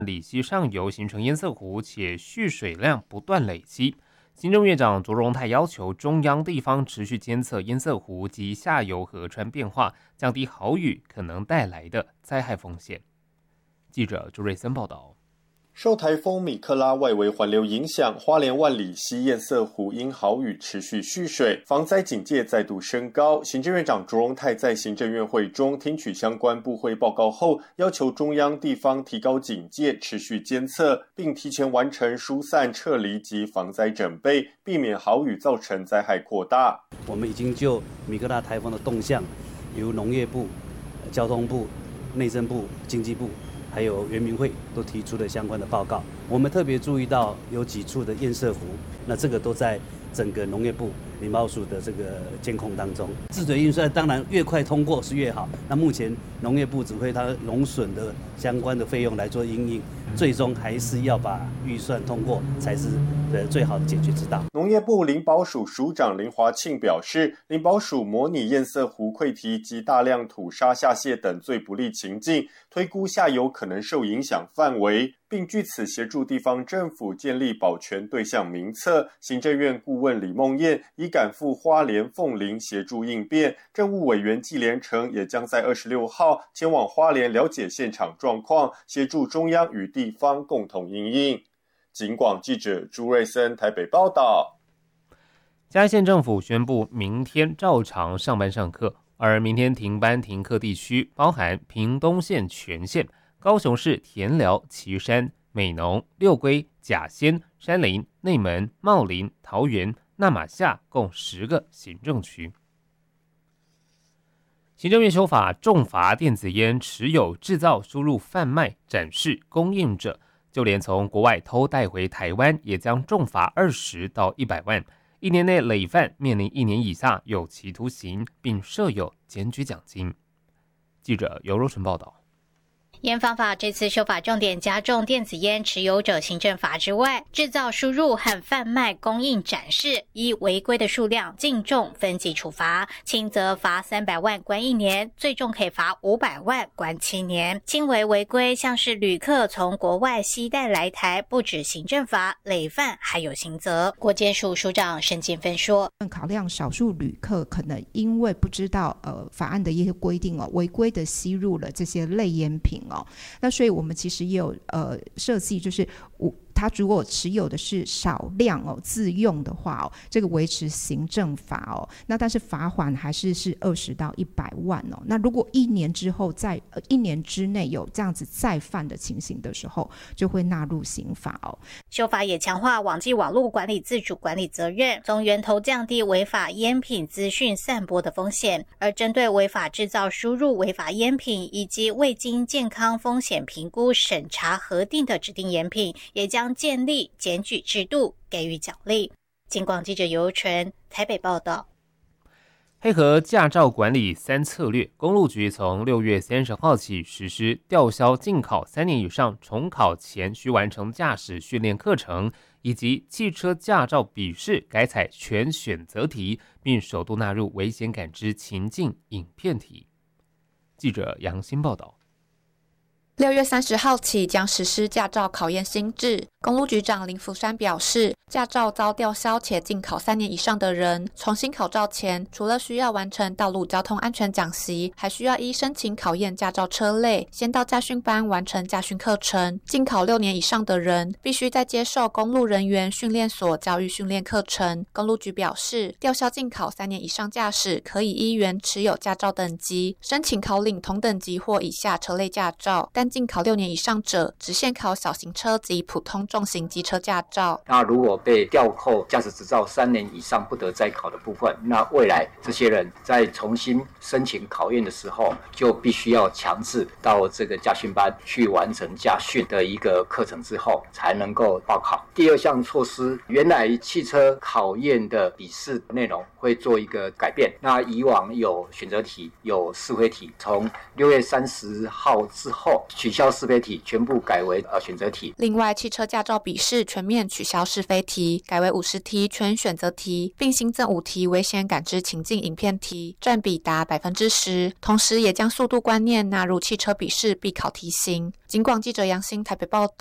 里溪上游形成堰塞湖，且蓄水量不断累积。行政院长卓荣泰要求中央地方持续监测堰塞湖及下游河川变化，降低豪雨可能带来的灾害风险。记者朱瑞森报道。 受台风米克拉外围环流影响，花莲万里溪堰塞湖因豪雨持续蓄水，防灾警戒再度升高。行政院长卓荣泰在行政院会中听取相关部会报告后，要求中央地方提高警戒，持续监测，并提前完成疏散撤离及防灾准备，避免豪雨造成灾害扩大。 我们已经就米克拉台风的动向，由农业部、交通部、内政部、经济部还有原民会都提出了相关的报告。我们特别注意到有几处的堰塞湖，那这个都在整个农业部林保署的这个监控当中。治水预算当然越快通过是越好。那目前农业部指挥它农损的相关的费用来做因应，最终还是要把预算通过才是最好的解决之道。 农业部林保署署长林华庆表示，林保署模拟堰塞湖溃堤及大量土沙下泄等最不利情境，推估下游可能受影响范围，并据此协助地方政府建立保全对象名册。行政院顾问李梦燕已赶赴花莲凤林协助应变，政务委员纪连成也将在26号前往花莲了解现场状况，协助中央与地方共同因应。警广记者朱瑞森台北报道。 嘉义县政府宣布明天照常上班上课，而明天停班停课地区包含屏东县全县、高雄市田寮、旗山、美浓、六龟、甲仙、山林、内门、茂林、桃园、那玛夏共10个行政区。行政院修法重罚电子烟持有、制造、输入、贩卖、展示、供应者，就连从国外偷带回台湾也将重罚20到100万，1年内累犯面临1年以下有期徒刑，并设有检举奖金。记者尤若纯报道。 烟方法这次修法重点加重电子烟持有者行政罚之外，制造、输入和贩卖、供应、展示依违规的数量净重分级处罚，轻则罚300万关1年，最重可以罚500万关7年。轻微违规像是旅客从国外携带来台，不止行政罚，累犯还有刑责。国监署署长沈建芬说， 考量少数旅客可能因为不知道法案的一些规定违规的吸入了这些类烟品那所以我们其实也有设计，就是他如果持有的是少量自用的话这个维持行政罚那但是罚款还是20到100万那如果1年之后在1年之内有这样子再犯的情形的时候，就会纳入刑法修法也强化网际网络管理自主管理责任，从源头降低违法烟品资讯散播的风险，而针对违法制造、输入违法烟品以及未经健康风险评估、审查核定的指定烟品，也将建立检举制度，给予奖励。警广记者尤纯台北报道。 配合驾照管理3策略，公路局从6月30号起实施吊销禁考3年以上重考前需完成驾驶训练课程，以及汽车驾照笔试改采全选择题，并首度纳入危险感知情境影片题。记者杨欣报道。 6月30号起将实施驾照考验新制。公路局长林福山表示，驾照遭吊销且禁考3年以上的人，重新考照前，除了需要完成道路交通安全讲习，还需要依申请考验驾照车类，先到驾训班完成驾训课程。禁考6年以上的人，必须再接受公路人员训练所教育训练课程。公路局表示，吊销禁考3年以上驾驶，可以依原持有驾照等级，申请考领同等级或以下车类驾照，但禁考6年以上者，只限考小型车及普通重型机车驾照。 那如果被吊扣驾驶执照3年以上不得再考的部分，那未来这些人在重新申请考验的时候，就必须要强制到这个驾训班去完成驾训的一个课程之后，才能够报考。第二项措施，原来汽车考验的笔试内容会做一个改变。那以往有选择题、有试挥题，从6月30号之后， 取消是非题，全部改为选择题。 另外，汽车驾照笔试全面取消是非题，改为50题全选择题，并新增5题危险感知情境影片题，占比达10%。同时，也将速度观念纳入汽车笔试必考题型。警广记者杨欣台北报道。